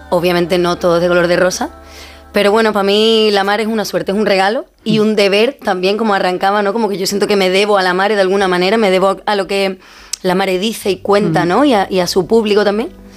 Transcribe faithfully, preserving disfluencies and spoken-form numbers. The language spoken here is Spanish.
obviamente no todo es de color de rosa, pero bueno, para mí la mar es una suerte, es un regalo y un deber también, como arrancaba, ¿no? Como que yo siento que me debo a la mar de alguna manera, me debo a lo que la mar dice y cuenta, ¿no? Y a, y a su público también.